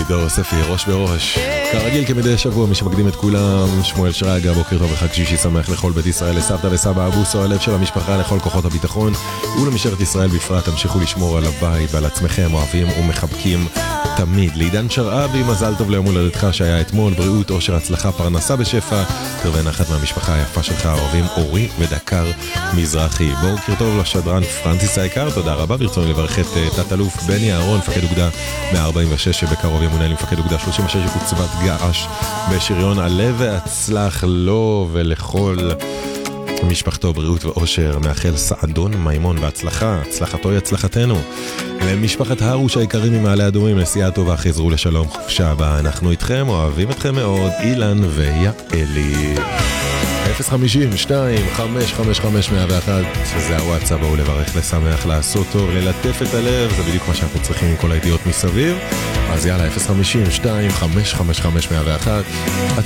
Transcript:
דור ספי, ראש בראש. כרגיל כמדי שבוע, מי שמקדים את כולם, שמואל שרגא, בוקר טוב וחג שישי שמח לכל בית ישראל, לסבתא וסבא אבוסו, הלב של המשפחה, לכל כוחות הביטחון ולמשטרת ישראל בפרט. תמשיכו לשמור על הבית ועל עצמכם, אוהבים ומחבקים תמיד. לעידן שרעבי, מזל טוב ליום הולדתך שהיה אתמול, בריאות, אושר, הצלחה, פרנסה בשפע, תרווה נחת מהמשפחה היפה שלך, אוהבים אורי ודקר מזרחי. בוקר טוב לשדרן פרנסיס היקר, תודה רבה. ברצוני לברך את תת-אלוף בני אהרון, מפקד אוגדה 146 שבקרוב ימונה למפקד אוגדה 36 שקוצבת געש בשריון. עלה והצלח לו ולכל משפחתו בריאות ואושר. מאחל סעדון מימון בהצלחה, הצלחתו היא הצלחתנו. למשפחת הרוש היקרים ממעלה אדומים, נסיעה טובה, חזרו לשלום, חופשה הבאה, אנחנו איתכם, אוהבים אתכם מאוד. אילן ויעלי 052-555-101, שזה הוואטסאפ, בואו לברך, לשמח, לעשות טוב, ללטף את הלב, זה בדיוק מה שאנחנו צריכים עם כל הידיעות מסביב. אז יאללה, 052-555-101.